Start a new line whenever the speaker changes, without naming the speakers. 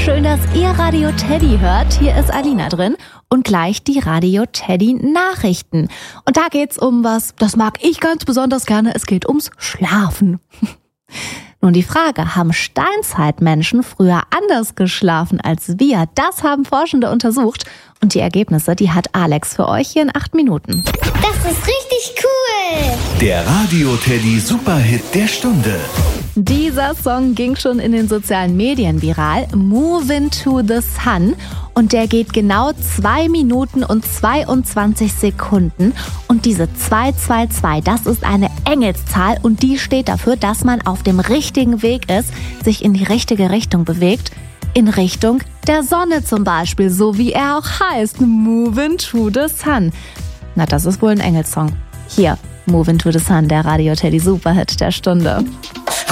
Schön, dass ihr Radio Teddy hört. Hier ist Alina drin und gleich die Radio Teddy Nachrichten. Und da geht's um was, das mag ich ganz besonders gerne. Es geht ums Schlafen. Nun die Frage, haben Steinzeitmenschen früher anders geschlafen als wir? Das haben Forschende untersucht und die Ergebnisse, die hat Alex für euch hier in 8 Minuten.
Das ist richtig cool!
Der Radio Teddy Superhit der Stunde.
Dieser Song ging schon in den sozialen Medien viral, Movin' to the Sun. Und der geht genau 2 Minuten und 22 Sekunden. Und diese 222, das ist eine Engelszahl und die steht dafür, dass man auf dem richtigen Weg ist, sich in die richtige Richtung bewegt. In Richtung der Sonne zum Beispiel, so wie er auch heißt, Movin' to the Sun. Na, das ist wohl ein Engelssong. Hier, Movin' to the Sun, der Radio Teddy Superhit der Stunde.